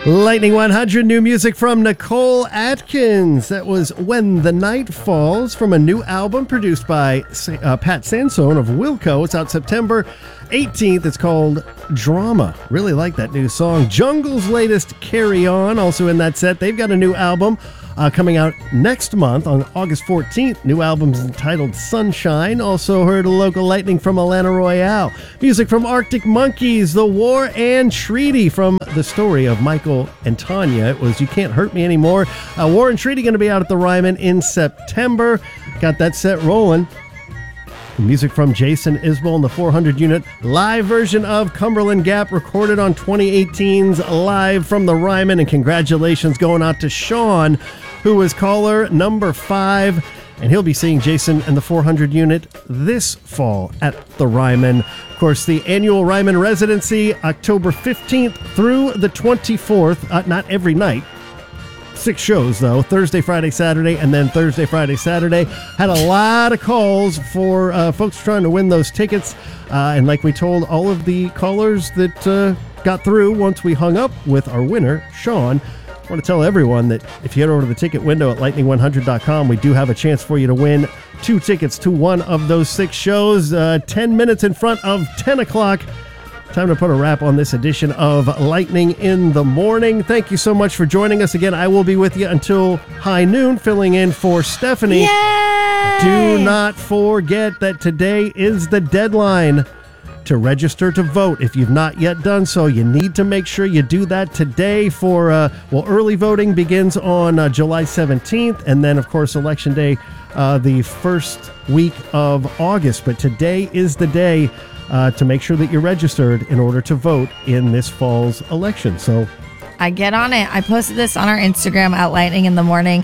Lightning 100, new music from Nicole Atkins. That was When the Night Falls from a new album produced by Pat Sansone of Wilco. It's out September 18th. It's called Drama. Really like that new song. Jungle's latest Carry On, also in that set. They've got a new album coming out next month on August 14th. New album's entitled Sunshine. Also heard a local Lightning from Atlanta Royale. Music from Arctic Monkeys, The War and Treaty from the story of Michael and Tanya. It was You Can't Hurt Me Anymore. War and Treaty going to be out at the Ryman in September. Got that set rolling. Music from Jason Isbell and the 400 unit live version of Cumberland Gap, recorded on 2018's Live from the Ryman. And congratulations going out to Sean, who was caller number 5. And he'll be seeing Jason and the 400 unit this fall at the Ryman. Of course, the annual Ryman residency, October 15th through the 24th. Not every night. 6 shows, though. Thursday, Friday, Saturday, and then Thursday, Friday, Saturday. Had a lot of calls for folks trying to win those tickets. And like we told all of the callers that got through once we hung up with our winner, Sean, I want to tell everyone that if you head over to the ticket window at lightning100.com, we do have a chance for you to win 2 tickets to one of those 6 shows. 10 minutes in front of 10 o'clock. Time to put a wrap on this edition of Lightning in the Morning. Thank you so much for joining us again. I will be with you until high noon, filling in for Stephanie. Yay! Do not forget that today is the deadline to register to vote. If you've not yet done so, you need to make sure you do that today for, early voting begins on July 17th, and then, of course, Election Day the first week of August. But today is the day to make sure that you're registered in order to vote in this fall's election. So I get on it. I posted this on our Instagram at Lightning in the Morning.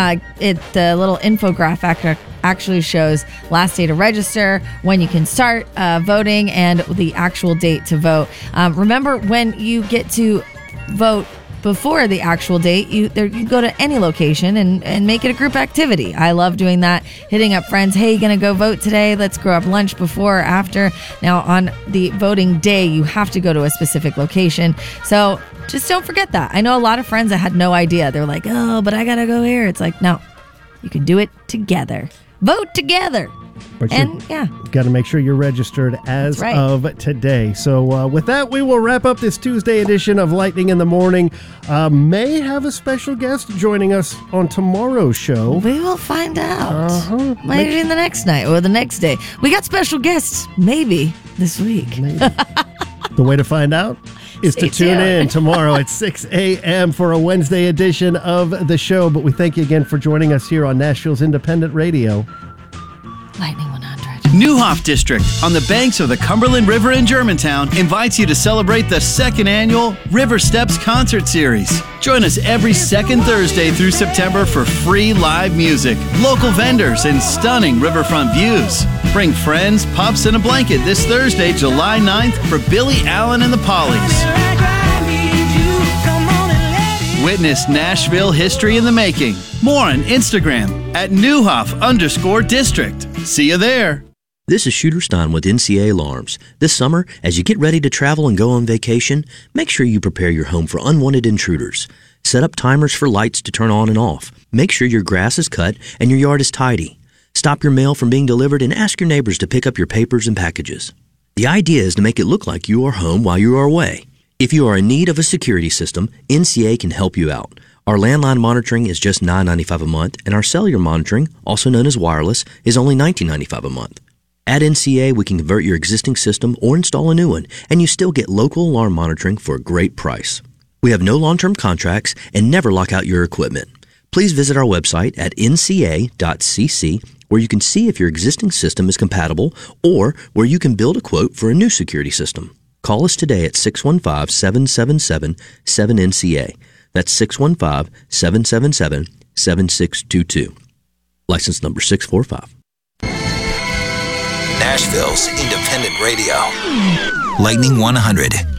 The little infographic actually shows last day to register, when you can start voting, and the actual date to vote. Remember, when you get to vote before the actual date, you go to any location and make it a group activity. I love doing that, hitting up friends. Hey, you gonna go vote today? Let's grab lunch before or after. Now, on the voting day, you have to go to a specific location. So just don't forget that. I know a lot of friends that had no idea. They're like, oh, but I gotta go here. It's like, no, you can do it together. Vote together. But got to make sure you're registered as of today. So with that, we will wrap up this Tuesday edition of Lightning in the Morning. May have a special guest joining us on tomorrow's show. We will find out. Maybe in the next night or the next day. We got special guests maybe this week. Maybe. The way to find out is to tune in tomorrow at 6 a.m. for a Wednesday edition of the show. But we thank you again for joining us here on Nashville's Independent Radio. Lightning 100. Neuhoff District, on the banks of the Cumberland River in Germantown, invites you to celebrate the 2nd annual River Steps Concert Series. Join us every second Thursday through September for free live music, local vendors, and stunning riverfront views. Bring friends, pups, and a blanket this Thursday, July 9th for Billy Allen and the Pollies. Witness Nashville history in the making. More on Instagram at Neuhoff_District. See you there. This is Shooter Stein with NCA Alarms. This summer, as you get ready to travel and go on vacation, make sure you prepare your home for unwanted intruders. Set up timers for lights to turn on and off. Make sure your grass is cut and your yard is tidy. Stop your mail from being delivered and ask your neighbors to pick up your papers and packages. The idea is to make it look like you are home while you are away. If you are in need of a security system, NCA can help you out. Our landline monitoring is just $9.95 a month, and our cellular monitoring, also known as wireless, is only $19.95 a month. At NCA, we can convert your existing system or install a new one, and you still get local alarm monitoring for a great price. We have no long-term contracts and never lock out your equipment. Please visit our website at nca.cc, where you can see if your existing system is compatible or where you can build a quote for a new security system. Call us today at 615-777-7NCA. That's 615-777-7622. License number 645. Nashville's Independent Radio. Lightning 100.